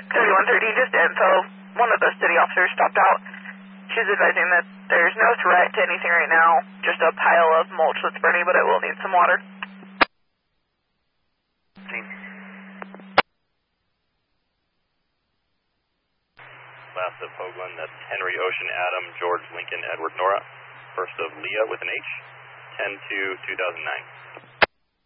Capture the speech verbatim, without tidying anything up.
thirty-one thirty, just info. One of the city officers stopped out. She's advising that there's no threat to anything right now, just a pile of mulch that's burning, but it will need some water. Last of Hoagland, that's Henry, Ocean, Adam, George, Lincoln, Edward, Nora. First of Leah with an H, ten two two thousand nine.